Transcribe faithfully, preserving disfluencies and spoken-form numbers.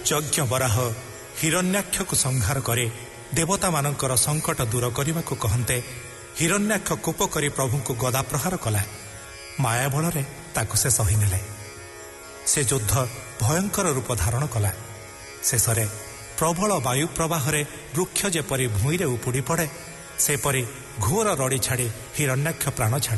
ଯଜ୍ଞ ବରାହ ହିରଣ୍ୟାକ୍ଷକୁ ସଂହାର କରି ଦେବତାମାନଙ୍କର ସଙ୍କଟ ଦୂର କରିବାକୁ କହନ୍ତେ ହିରଣ୍ୟାକ୍ଷ କୋପ କରି ପ୍ରଭୁଙ୍କୁ ଗଦା ପ୍ରହାର କଲା। ମାୟା ବଳରେ ତାକୁ ସେ ସହିନେଲେ। ସେ ଯୁଦ୍ଧ ଭୟଙ୍କର ରୂପ ଧାରଣ କଲା। ଶେଷରେ ପ୍ରବଳ ବାୟୁ ପ୍ରବାହରେ ବୃକ୍ଷ ଯେପରି ଭୂଇଁରେ ଉପୁଡ଼ି ପଡ଼େ ସେପରି ଘୋର ରଡ଼ି ଛାଡ଼ି ହିରଣ୍ୟାକ୍ଷ ପ୍ରାଣ ଛାଡ଼ି